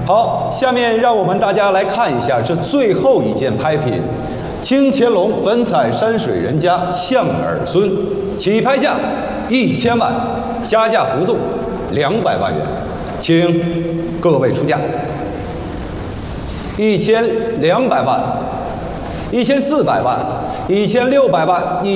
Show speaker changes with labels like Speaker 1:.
Speaker 1: 好，下面让我们大家来看一下这最后一件拍品：清乾隆粉彩山水人家象儿孙，起拍价1000万，加价幅度200万元，请各位出价。1200万、1400万、1600万。